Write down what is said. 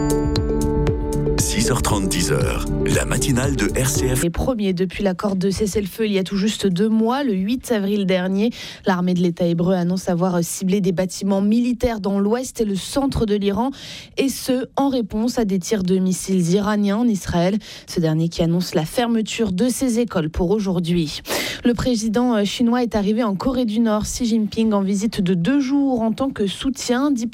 6h30, 10h, la matinale de RCF. Les premiers depuis l'accord de cessez-le-feu il y a tout juste 2 mois, le 8 avril dernier. L'armée de l'État hébreu annonce avoir ciblé des bâtiments militaires dans l'ouest et le centre de l'Iran, et ce, en réponse à des tirs de missiles iraniens en Israël. Ce dernier qui annonce la fermeture de ses écoles pour aujourd'hui. Le président chinois est arrivé en Corée du Nord. Xi Jinping en visite de 2 jours en tant que soutien diplomatique